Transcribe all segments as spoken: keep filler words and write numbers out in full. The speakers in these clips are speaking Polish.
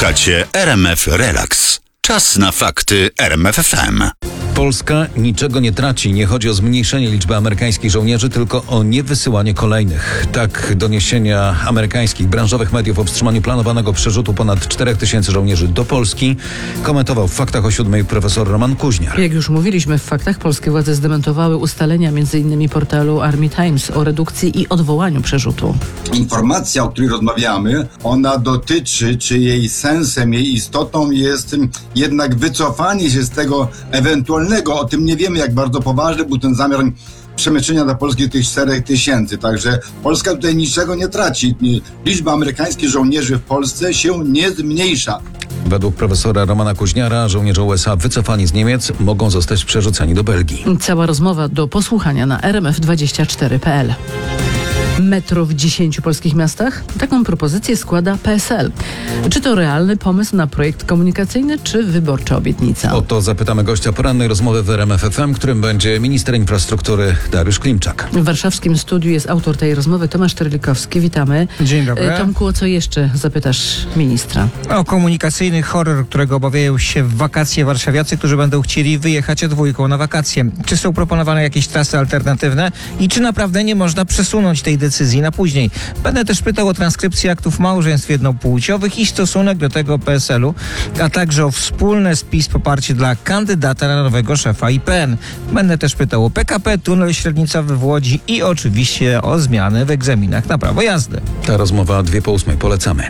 Słuchacie R M F Relax. Czas na fakty R M F F M. Polska niczego nie traci. Nie chodzi o zmniejszenie liczby amerykańskich żołnierzy, tylko o niewysyłanie kolejnych. Tak doniesienia amerykańskich branżowych mediów o wstrzymaniu planowanego przerzutu ponad czterech tysięcy żołnierzy do Polski komentował w Faktach o siódmej profesor Roman Kuźniar. Jak już mówiliśmy w Faktach, polskie władze zdementowały ustalenia między innymi portalu Army Times o redukcji i odwołaniu przerzutu. Informacja, o której rozmawiamy, ona dotyczy, czy jej sensem, jej istotą jest jednak wycofanie się z tego ewentualnego. O tym nie wiemy, jak bardzo poważny był ten zamiar przemyślenia dla Polski tych czterech tysięcy. Także Polska tutaj niczego nie traci. Liczba amerykańskich żołnierzy w Polsce się nie zmniejsza. Według profesora Romana Kuźniara żołnierze U S A wycofani z Niemiec mogą zostać przerzuceni do Belgii. Cała rozmowa do posłuchania na r m f dwadzieścia cztery kropka p l. Metro w dziesięciu polskich miastach? Taką propozycję składa P S L. Czy to realny pomysł na projekt komunikacyjny, czy wyborcza obietnica? O to zapytamy gościa porannej rozmowy w R M F F M, którym będzie minister infrastruktury Dariusz Klimczak. W warszawskim studiu jest autor tej rozmowy Tomasz Terlikowski. Witamy. Dzień dobry. Tomku, o co jeszcze zapytasz ministra? O komunikacyjny horror, którego obawiają się w wakacje warszawiacy, którzy będą chcieli wyjechać dwójką na wakacje. Czy są proponowane jakieś trasy alternatywne i czy naprawdę nie można przesunąć tej decyzji na później? Będę też pytał o transkrypcję aktów małżeństw jednopłciowych i stosunek do tego P S L u, a także o wspólne z PiS poparcie dla kandydata na nowego szefa I P N. Będę też pytał o P K P, tunel średnicowy w Łodzi i oczywiście o zmiany w egzaminach na prawo jazdy. Ta rozmowa dwie po ósmej. Polecamy.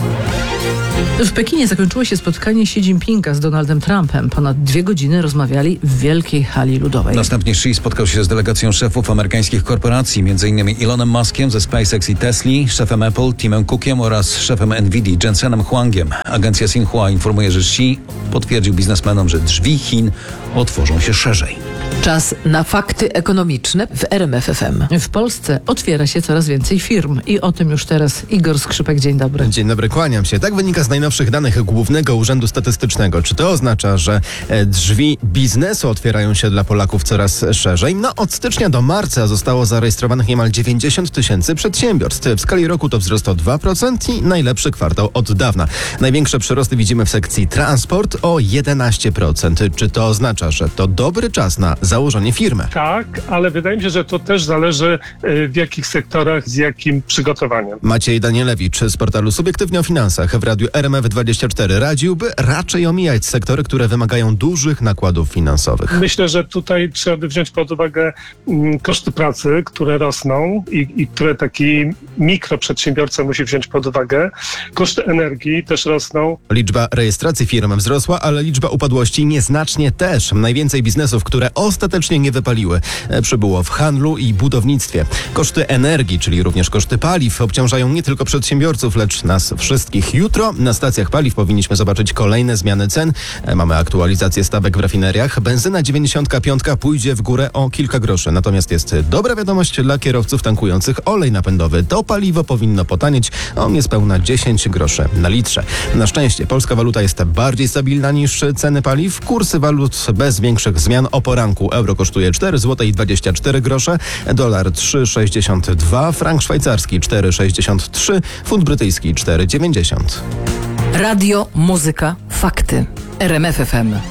W Pekinie zakończyło się spotkanie Xi Jinpinga z Donaldem Trumpem. Ponad dwie godziny rozmawiali w wielkiej hali ludowej. Następnie Xi spotkał się z delegacją szefów amerykańskich korporacji, m.in. Elonem Muskiem ze SpaceX i Tesli, szefem Apple Timem Cookiem oraz szefem Nvidia Jensenem Huangiem. Agencja Xinhua informuje, że Xi potwierdził biznesmenom, że drzwi Chin otworzą się szerzej. Czas na fakty ekonomiczne w R M F F M. W Polsce otwiera się coraz więcej firm i o tym już teraz Igor Skrzypek. Dzień dobry. Dzień dobry, kłaniam się. Tak wynika z najnowszych danych Głównego Urzędu Statystycznego. Czy to oznacza, że drzwi biznesu otwierają się dla Polaków coraz szerzej? No, od stycznia do marca zostało zarejestrowanych niemal dziewięćdziesiąt tysięcy przedsiębiorstw. W skali roku to wzrost o dwa procent i najlepszy kwartał od dawna. Największe przyrosty widzimy w sekcji transport o jedenaście procent. Czy to oznacza, że to dobry czas na założenie firmy? Tak, ale wydaje mi się, że to też zależy w jakich sektorach, z jakim przygotowaniem. Maciej Danielewicz z portalu Subiektywnie o Finansach w radiu R M F dwadzieścia cztery radziłby raczej omijać sektory, które wymagają dużych nakładów finansowych. Myślę, że tutaj trzeba by wziąć pod uwagę mm, koszty pracy, które rosną i, i które taki mikroprzedsiębiorca musi wziąć pod uwagę. Koszty energii też rosną. Liczba rejestracji firm wzrosła, ale liczba upadłości nieznacznie też. Najwięcej biznesów, które ostatecznie nie wypaliły, przybyło w handlu i budownictwie. Koszty energii, czyli również koszty paliw, obciążają nie tylko przedsiębiorców, lecz nas wszystkich. Jutro na stacjach paliw powinniśmy zobaczyć kolejne zmiany cen. Mamy aktualizację stawek w rafineriach. Benzyna dziewięćdziesiąt pięć pójdzie w górę o kilka groszy. Natomiast jest dobra wiadomość dla kierowców tankujących olej napędowy. To paliwo powinno potanieć o niespełna dziesięć groszy na litrze. Na szczęście polska waluta jest bardziej stabilna niż ceny paliw. Kursy walut bez większych zmian o poranku. Euro kosztuje cztery złote dwadzieścia cztery grosze, dolar trzy sześćdziesiąt dwa, frank szwajcarski cztery sześćdziesiąt trzy, funt brytyjski cztery dziewięćdziesiąt. Radio, muzyka, fakty. R M F F M.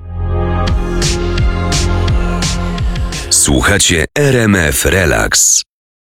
Słuchacie R M F Relax.